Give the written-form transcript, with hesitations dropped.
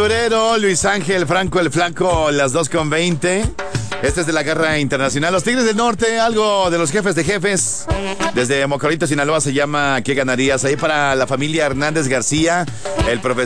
febrero, Luis Ángel Franco el Flaco, las 2:20. Este es de la Guerra Internacional. Los Tigres del Norte, algo de los jefes de jefes. Desde Mocorito, Sinaloa, se llama ¿Qué ganarías? Ahí para la familia Hernández García, el profesor